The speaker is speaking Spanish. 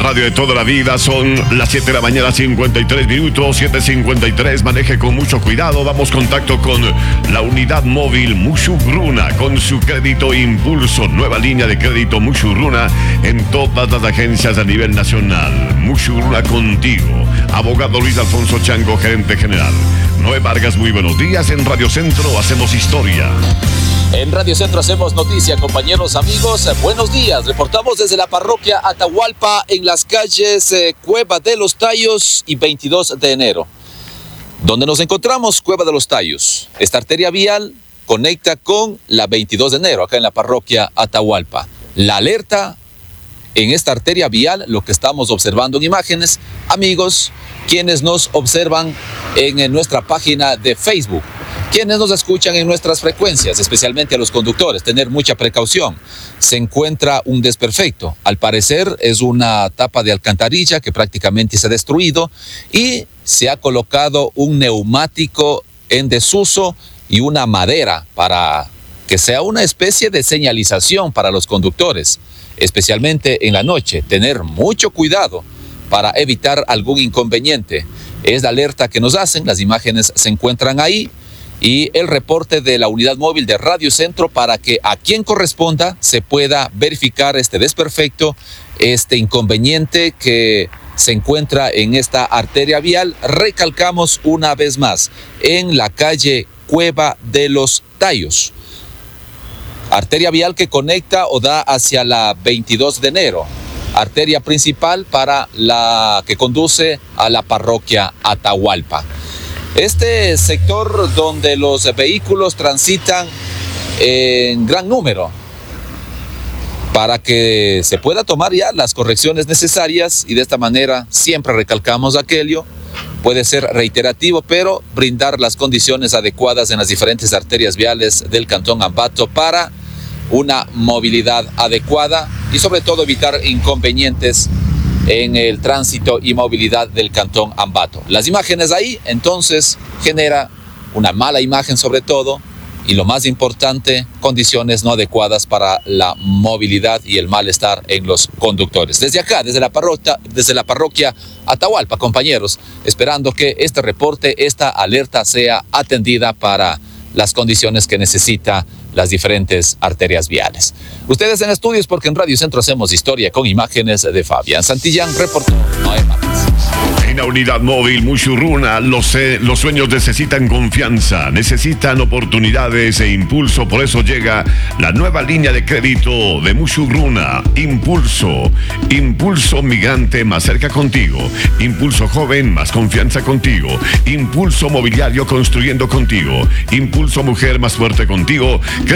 radio de toda la vida. Son las 7 de la mañana, 53 minutos, 7:53. Maneje con mucho cuidado. Damos contacto con la unidad móvil Musurruna con su crédito Impulso. Nueva línea de crédito Musurruna en todas las agencias a nivel nacional. Musurruna contigo. Abogado Luis Alfonso Chango, gerente general. Noé Vargas, muy buenos días. En Radio Centro hacemos historia. En Radio Centro hacemos noticia, compañeros, amigos. Buenos días. Reportamos desde la parroquia Atahualpa en las calles Cueva de los Tallos y 22 de enero. Donde nos encontramos, Cueva de los Tallos. Esta arteria vial conecta con la 22 de enero, acá en la parroquia Atahualpa. La alerta en esta arteria vial, lo que estamos observando en imágenes, amigos, quienes nos observan en nuestra página de Facebook, quienes nos escuchan en nuestras frecuencias, especialmente a los conductores, tener mucha precaución. Se encuentra un desperfecto. Al parecer es una tapa de alcantarilla que prácticamente se ha destruido y se ha colocado un neumático en desuso y una madera para que sea una especie de señalización para los conductores, especialmente en la noche. Tener mucho cuidado para evitar algún inconveniente. Es la alerta que nos hacen, las imágenes se encuentran ahí y el reporte de la unidad móvil de Radio Centro para que a quien corresponda se pueda verificar este desperfecto, este inconveniente que se encuentra en esta arteria vial. Recalcamos una vez más, en la calle Cueva de los Tallos. Arteria vial que conecta o da hacia la 22 de enero. Arteria principal para la que conduce a la parroquia Atahualpa. Este sector donde los vehículos transitan en gran número para que se pueda tomar ya las correcciones necesarias y de esta manera siempre recalcamos aquello. Puede ser reiterativo, pero brindar las condiciones adecuadas en las diferentes arterias viales del Cantón Ambato para una movilidad adecuada y sobre todo evitar inconvenientes en el tránsito y movilidad del Cantón Ambato. Las imágenes ahí entonces genera una mala imagen sobre todo y lo más importante, condiciones no adecuadas para la movilidad y el malestar en los conductores. Desde acá, desde la parroquia Atahualpa, compañeros, esperando que este reporte, esta alerta sea atendida para las condiciones que necesita las diferentes arterias viales. Ustedes en estudios, porque en Radio Centro hacemos historia con imágenes de Fabián Santillán, reportó Noé Vargas. En la unidad móvil Musurruna, los sueños necesitan confianza, necesitan oportunidades e impulso. Por eso llega la nueva línea de crédito de Musurruna. Impulso. Impulso migrante más cerca contigo. Impulso joven más confianza contigo. Impulso mobiliario construyendo contigo. Impulso mujer más fuerte contigo.